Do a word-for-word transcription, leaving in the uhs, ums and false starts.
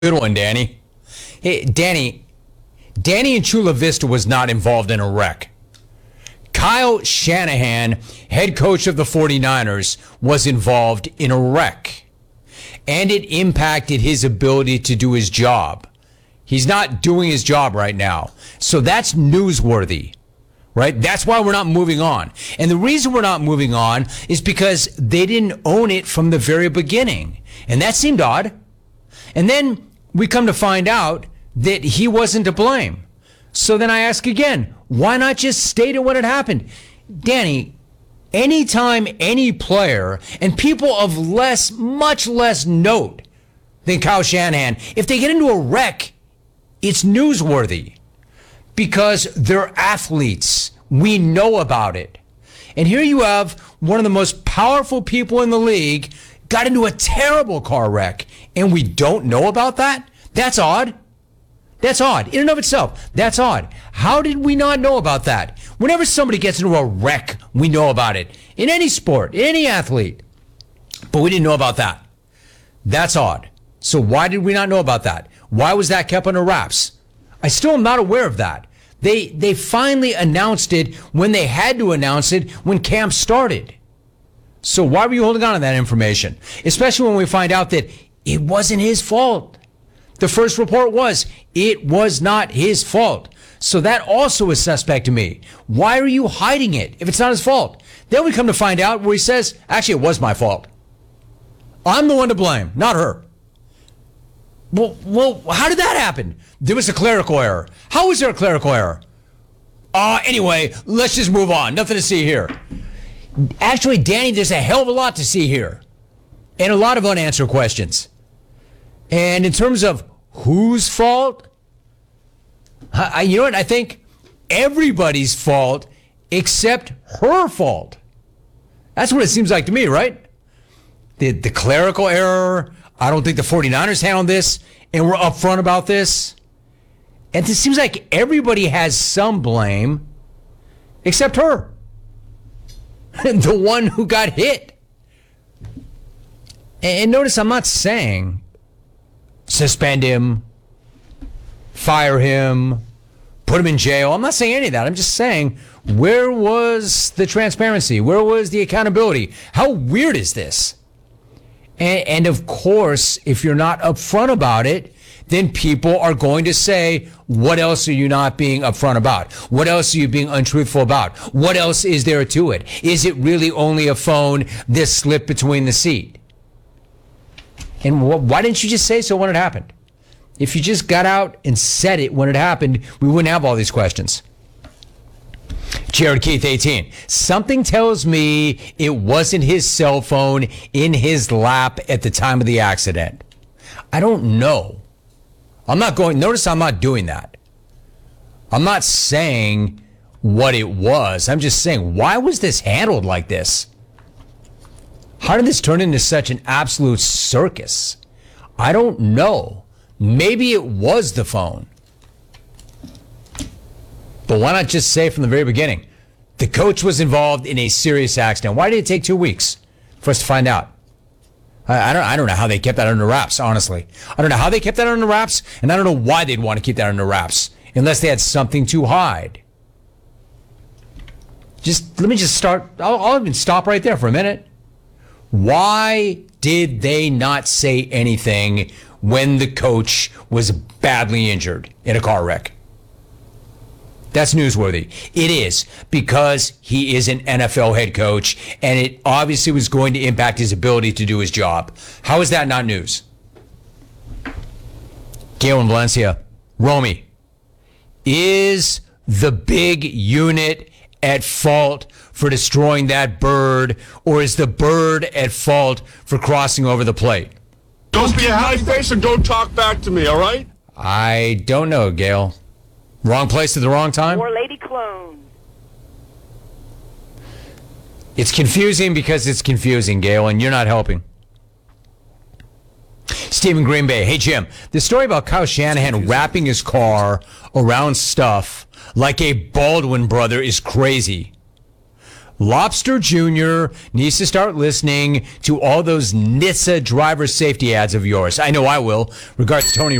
Good one, Danny. Hey, Danny. Danny in Chula Vista was not involved in a wreck. Kyle Shanahan, head coach of the 49ers, was involved in a wreck. And it impacted his ability to do his job. He's not doing his job right now. So that's newsworthy, right? That's why we're not moving on. And the reason we're not moving on is because they didn't own it from the very beginning. And that seemed odd. And then we come to find out that he wasn't to blame. So then I ask again, why not just state it when it happened? Danny, anytime any player and people of less, much less note than Kyle Shanahan, if they get into a wreck, it's newsworthy because they're athletes. We know about it. And here you have one of the most powerful people in the league got into a terrible car wreck, and we don't know about that? That's odd. That's odd. In and of itself, that's odd. How did we not know about that? Whenever somebody gets into a wreck, we know about it. In any sport, in any athlete. But we didn't know about that. That's odd. So why did we not know about that? Why was that kept under wraps? I still am not aware of that. They they finally announced it when they had to announce it when camp started. So why were you holding on to that information? Especially when we find out that it wasn't his fault. The first report was it was not his fault. So that also is suspect to me. Why are you hiding it if it's not his fault? Then we come to find out where he says, actually, it was my fault. I'm the one to blame, not her. Well, well, how did that happen? There was a clerical error. How was there a clerical error? Uh, anyway, let's just move on. Nothing to see here. Actually, Danny, there's a hell of a lot to see here. And a lot of unanswered questions. And in terms of whose fault, I, you know what? I think everybody's fault except her fault. That's what it seems like to me, right? The, the clerical error, I don't think the 49ers handled this, and we're upfront about this. And it seems like everybody has some blame except her. The one who got hit. And notice I'm not saying suspend him, fire him, put him in jail. I'm not saying any of that. I'm just saying, where was the transparency? Where was the accountability? How weird is this? And, and of course, if you're not upfront about it, then people are going to say, what else are you not being upfront about? What else are you being untruthful about? What else is there to it? Is it really only a phone that slipped between the seat? And wh- why didn't you just say so when it happened? If you just got out and said it when it happened, we wouldn't have all these questions. Jared Keith, eighteen. Something tells me it wasn't his cell phone in his lap at the time of the accident. I don't know. I'm not going, notice I'm not doing that. I'm not saying what it was. I'm just saying, why was this handled like this? How did this turn into such an absolute circus? I don't know. Maybe it was the phone. But why not just say from the very beginning, the coach was involved in a serious accident? Why did it take two weeks for us to find out? I, I don't I don't know how they kept that under wraps, honestly. I don't know how they kept that under wraps, and I don't know why they'd want to keep that under wraps, unless they had something to hide. Just, let me just start, I'll, I'll even stop right there for a minute. Why did they not say anything when the coach was badly injured in a car wreck? That's newsworthy. It is, because he is an N F L head coach, and it obviously was going to impact his ability to do his job. How is that not news? Galen Valencia, Romy, is the big unit at fault for destroying that bird, or is the bird at fault for crossing over the plate? Don't be a high face and don't talk back to me, all right? I don't know, Gail. Wrong place at the wrong time? More lady clone. It's confusing because it's confusing, Gail, and you're not helping. Stephen Green Bay. Hey, Jim, the story about Kyle Shanahan wrapping his car around stuff like a Baldwin brother is crazy. Lobster Junior needs to start listening to all those N H T S A driver safety ads of yours. I know I will. Regards, Tony